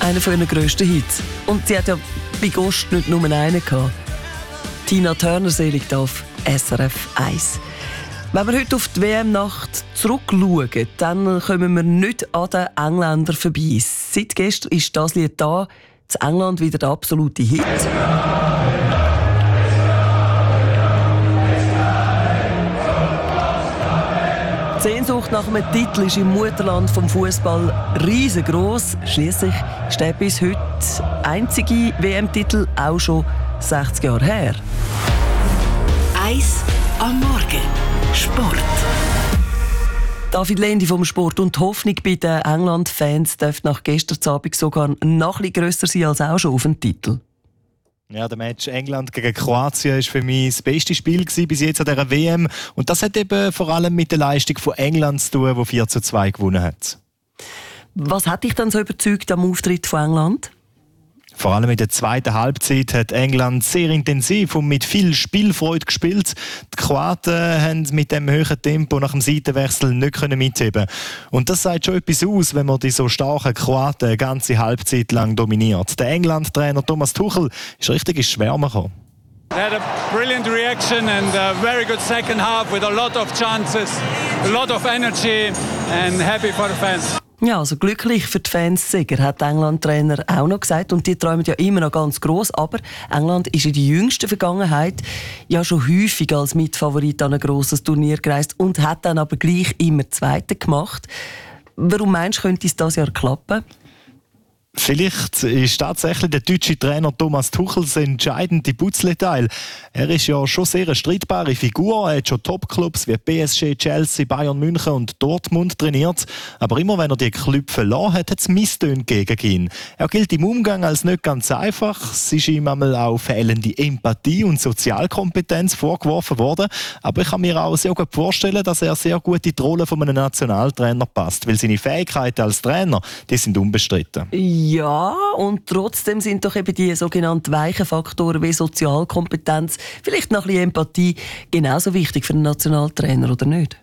einer von ihren grössten Hits. Und sie hat ja bei Ghost nicht nur einen gehabt. Tina Turner selig auf SRF 1. Wenn wir heute auf die WM-Nacht zurückschauen, dann kommen wir nicht an den Engländern vorbei. Seit gestern ist das Lied da, in England wieder der absolute Hit. Die Sehnsucht nach einem Titel ist im Mutterland vom Fußball riesengroß. Schliesslich ist der bis heute einzige WM-Titel auch schon 60 Jahre her. Eis am Morgen. Sport. David Lendi vom Sport und die Hoffnung bei den England-Fans dürfte nach gestern Abend sogar noch etwas grösser sein als auch schon auf den Titel. Ja, der Match England gegen Kroatien war für mich das beste Spiel bis jetzt an dieser WM. Und das hat eben vor allem mit der Leistung von England zu tun, die 4:2 gewonnen hat. Was hat dich dann so überzeugt am Auftritt von England? Vor allem in der zweiten Halbzeit hat England sehr intensiv und mit viel Spielfreude gespielt. Die Kroaten haben mit dem hohen Tempo nach dem Seitenwechsel nicht mitheben. Und das sagt schon etwas aus, wenn man die so starken Kroaten eine ganze Halbzeit lang dominiert. Der England-Trainer Thomas Tuchel ist richtig ins Schwärmen gekommen. They had a brilliant reaction and a very good second half with a lot of chances, a lot of energy and happy for the fans. Ja, also glücklich für die Fans Sieger, hat der England-Trainer auch noch gesagt. Und die träumen ja immer noch ganz gross. Aber England ist in der jüngsten Vergangenheit ja schon häufig als Mitfavorit an ein grosses Turnier gereist und hat dann aber gleich immer Zweite gemacht. Warum meinst du, könnte es dieses Jahr klappen? Vielleicht ist tatsächlich der deutsche Trainer Thomas Tuchel das entscheidende Puzzleteil. Er ist ja schon sehr eine streitbare Figur. Er hat schon Top-Clubs wie PSG, Chelsea, Bayern München und Dortmund trainiert. Aber immer wenn er die Clubs verloren hat, hat es Misstöne gegen ihn. Er gilt im Umgang als nicht ganz einfach. Es ist ihm einmal auch fehlende Empathie und Sozialkompetenz vorgeworfen worden. Aber ich kann mir auch sehr gut vorstellen, dass er sehr gut in die Rolle von einem Nationaltrainer passt. Weil seine Fähigkeiten als Trainer, die sind unbestritten. Ja, und trotzdem sind doch eben die sogenannten weichen Faktoren wie Sozialkompetenz, vielleicht noch ein bisschen Empathie, genauso wichtig für einen Nationaltrainer, oder nicht?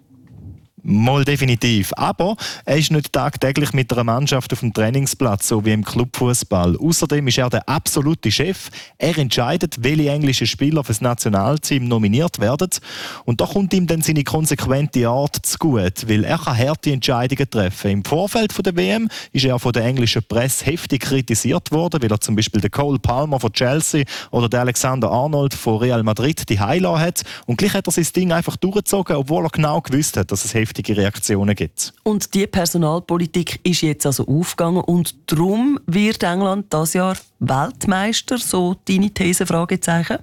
Mal definitiv. Aber er ist nicht tagtäglich mit einer Mannschaft auf dem Trainingsplatz, so wie im Clubfußball. Außerdem ist er der absolute Chef. Er entscheidet, welche englischen Spieler für das Nationalteam nominiert werden. Und da kommt ihm dann seine konsequente Art zu gut, weil er kann harte Entscheidungen treffen. Im Vorfeld der WM ist er von der englischen Presse heftig kritisiert worden, weil er zum Beispiel den Cole Palmer von Chelsea oder den Alexander Arnold von Real Madrid die Heila hat. Und gleich hat er sein Ding einfach durchgezogen, obwohl er genau gewusst hat, dass es heftige Reaktionen gibt. Und die Personalpolitik ist jetzt also aufgegangen und darum wird England dieses Jahr Weltmeister, so deine These, Fragezeichen?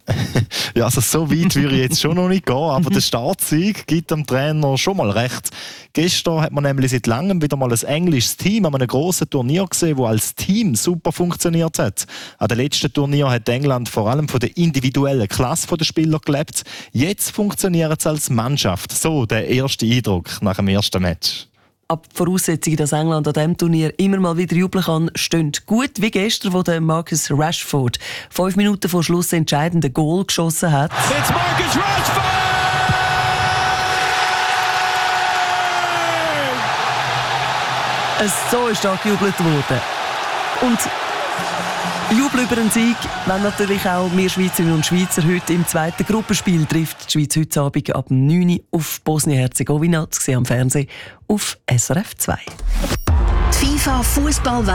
Ja, also so weit würde ich jetzt schon noch nicht gehen, aber der Startsieg gibt dem Trainer schon mal recht. Gestern hat man nämlich seit langem wieder mal ein englisches Team an einem grossen Turnier gesehen, das als Team super funktioniert hat. An dem letzten Turnier hat England vor allem von der individuellen Klasse der Spieler gelebt. Jetzt funktioniert es als Mannschaft. So der erste Eindruck nach dem ersten Match. Aber die Voraussetzungen, dass England an diesem Turnier immer mal wieder jubeln kann, stehen gut wie gestern, wo der Marcus Rashford 5 Minuten vor Schluss entscheidende Goal geschossen hat. It's Marcus Rashford! So ist da gejubelt worden. Und Jubel über einen Sieg, wenn natürlich auch wir Schweizerinnen und Schweizer heute im zweiten Gruppenspiel trifft die Schweiz heute Abend ab 9 Uhr auf Bosnien-Herzegowina, zu sehen am Fernsehen auf SRF 2. Die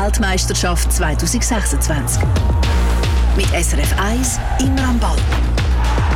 FIFA-Fußball-Weltmeisterschaft 2026. Mit SRF 1 immer am Ball.